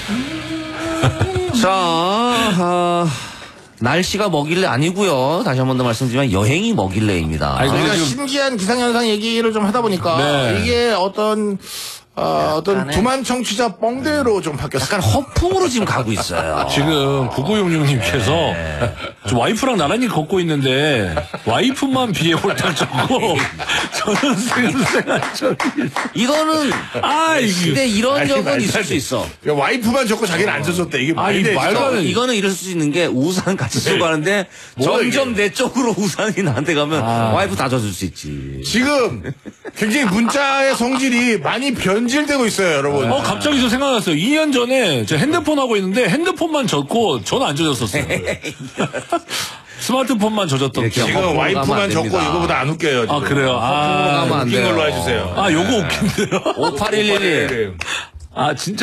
자, 날씨가 뭐길래 아니고요. 다시 한 번 더 말씀드리면 여행이 뭐길래입니다. 아니, 저희가 지금 신기한 기상현상 얘기를 좀 하다 보니까 네. 이게 어떤 두만 청취자 뻥대로 좀 바뀌었어요. 약간 허풍으로 지금 가고 있어요. 지금 9966님께서 저 와이프랑 나란히 걷고 있는데 와이프만 비에 홀딱 젖고 저는 생활 이거는 근데 이런 아니, 적은 말도 있을 안 수 돼. 있어. 와이프만 적고 자기는 안 젖었대. 이게 말이 돼. 말도 안 돼. 이거는 이럴 수 있는 게 우산 같이 쓰고 가는데 점점 내 쪽으로 우산이 나한테 가면 와이프 다 젖을 수 있지. 지금 굉장히 문자의 성질이 많이 변질되고 있어요, 여러분. 갑자기 저 생각났어요. 2년 전에 저 핸드폰 하고 있는데 핸드폰만 젖고 저는 안 젖었었어요. 스마트폰만 젖었던 기억. 지금 가면 와이프만 안 적고 됩니다. 이거보다 안 웃겨요. 지금. 그래요? 가면 안 웃긴 돼요. 걸로 해주세요. 요거 웃긴데요? 5811. 진짜.